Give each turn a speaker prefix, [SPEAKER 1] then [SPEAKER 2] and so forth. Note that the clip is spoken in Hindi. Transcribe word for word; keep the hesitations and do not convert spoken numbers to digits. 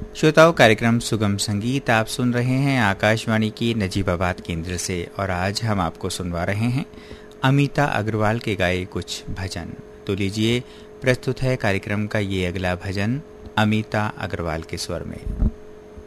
[SPEAKER 1] श्रोताओं, कार्यक्रम सुगम संगीत आप सुन रहे हैं आकाशवाणी की नजीबाबाद केंद्र से। और आज हम आपको सुनवा रहे हैं अमिता अग्रवाल के गाए कुछ भजन। तो लीजिए, प्रस्तुत है कार्यक्रम का ये अगला भजन अमिता अग्रवाल के स्वर में।